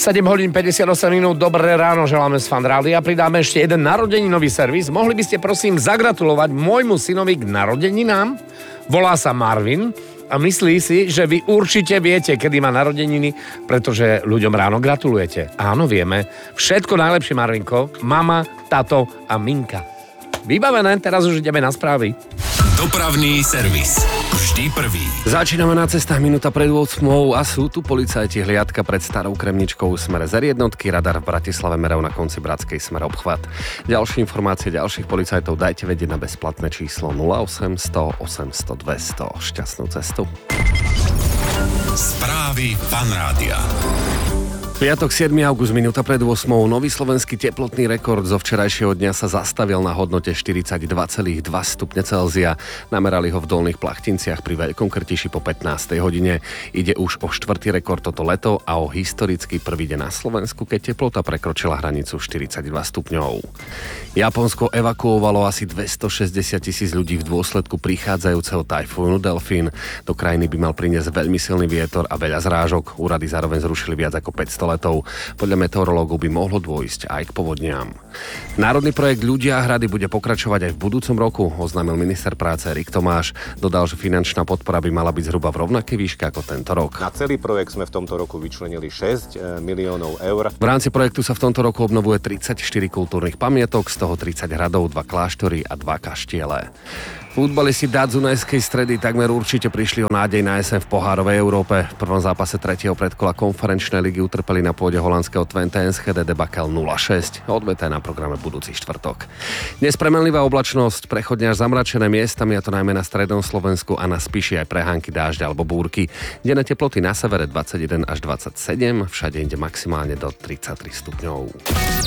7 hodín 58 minút, dobré ráno, želáme z Fanrádia. Pridáme ešte jeden narodeninový servis. Mohli by ste prosím zagratulovať môjmu synovi k narodeninám? Volá sa Marvin a myslí si, že vy určite viete, kedy má narodeniny, pretože ľuďom ráno gratulujete. Áno, vieme. Všetko najlepšie, Marvinko. Mama, tato a Minka. Vybavené, teraz už ideme na správy. Dopravný servis. Vždy prvý. Začíname na cestách minúta pred 8 a sú tu policajti, hliadka pred Starou Kremničkou smere Z1, radar v Bratislave Merev na konci Bratskej smer obchvat. Ďalšie informácie ďalších policajtov dajte vedieť na bezplatné číslo 0800 800 200. Šťastnú cestu. Správy Fanrádia. Piatok 7. august, minúta pred 8. Nový slovenský teplotný rekord zo včerajšieho dňa sa zastavil na hodnote 42,2 stupne Celzia. Namerali ho v Dolných Plachtinciach pri Veľkom Krtiši po 15. hodine. Ide už o štvrtý rekord toto leto a o historicky prvý deň na Slovensku, keď teplota prekročila hranicu 42 stupňov. Japonsko evakuovalo asi 260,000 ľudí v dôsledku prichádzajúceho tajfúnu Delfín. Do krajiny by mal priniesť veľmi silný vietor a veľa zrážok. Úrady zároveň zrušili viac ako 500 letov. Podľa meteorológov by mohlo dôjsť aj k povodniam. Národný projekt Ľudia a hrady bude pokračovať aj v budúcom roku, oznámil minister práce Erik Tomáš. Dodal, že finančná podpora by mala byť zhruba v rovnakej výške ako tento rok. Na celý projekt sme v tomto roku vyčlenili 6 miliónov eur. V rámci projektu sa v tomto roku obnovuje 34 kultúrnych pamiatok, z toho 30 hradov, 2 kláštory a 2 kaštiele. Futbalisti Dunajskej Stredy takmer určite prišli o nádej na jeseň v pohárovej Európe. V prvom zápase 3. predkola konferenčnej ligy utrpeli na pôde holandského Twente Enschede debakel 0-6. Odveta je na programe budúci štvrtok. Dnes premenlivá oblačnosť, prechodne až zamračené miestami, a to najmä na strednom Slovensku a na Spiši aj prehánky dážď alebo búrky. Denné teploty na severe 21 až 27, všade inde maximálne do 33 stupňov.